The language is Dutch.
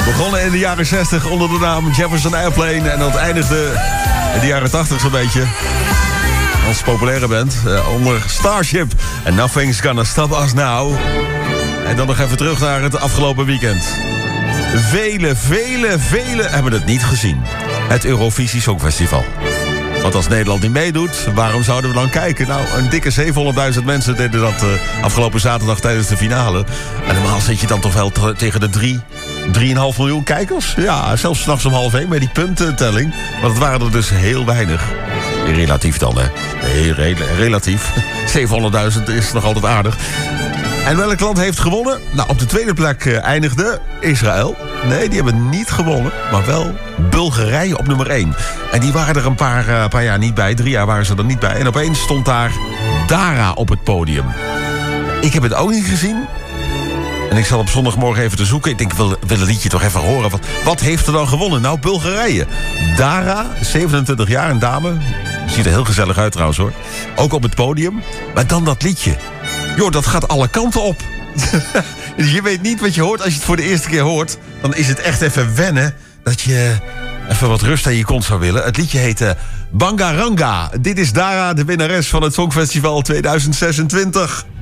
Begonnen in de jaren 60 onder de naam Jefferson Airplane. En dat eindigde in de jaren 80 zo'n beetje. Als populaire band onder Starship. And Nothing's Gonna Stop Us Now. En dan nog even terug naar het afgelopen weekend. Velen hebben het niet gezien. Het Eurovisie Songfestival. Want als Nederland niet meedoet, waarom zouden we dan kijken? Nou, een dikke 700.000 mensen deden dat afgelopen zaterdag tijdens de finale. En normaal zit je dan toch wel tegen de 3,5 miljoen kijkers? Ja, zelfs 's nachts om 12:30 met die puntentelling. Maar dat waren er dus heel weinig. Relatief dan, hè? Relatief. 700.000 is nog altijd aardig. En welk land heeft gewonnen? Nou, op de tweede plek eindigde Israël. Nee, die hebben niet gewonnen, maar wel Bulgarije op nummer 1. En die waren er een paar jaar niet bij. 3 jaar waren ze er niet bij. En opeens stond daar Dara op het podium. Ik heb het ook niet gezien. En ik zal op zondagmorgen even te zoeken. Ik denk, ik wil het liedje toch even horen. Wat heeft er dan gewonnen? Nou, Bulgarije. Dara, 27 jaar, een dame. Ziet er heel gezellig uit trouwens, hoor. Ook op het podium. Maar dan dat liedje. Joh, dat gaat alle kanten op. Je weet niet wat je hoort. Als je het voor de eerste keer hoort, dan is het echt even wennen dat je even wat rust aan je kont zou willen. Het liedje heet Bangaranga. Dit is Dara, de winnares van het Songfestival 2026.